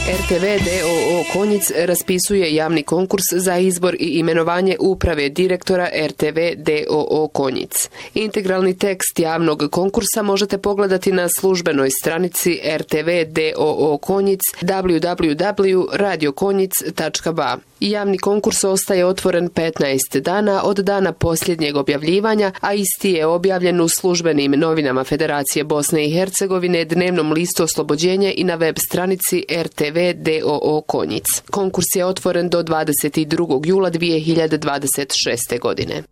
RTV d.o.o. Konjic raspisuje javni konkurs za izbor i imenovanje uprave direktora RTV d.o.o. Konjic. Integralni tekst javnog konkursa možete pogledati na službenoj stranici RTV d.o.o. Konjic www.radiokonjic.ba. Javni konkurs ostaje otvoren 15 dana od dana posljednjeg objavljivanja, a isti je objavljen u službenim novinama Federacije Bosne i Hercegovine, dnevnom listu Oslobođenje i na web stranici RTV d.o.o. Konjic. Konkurs je otvoren do 22. jula 2026. godine.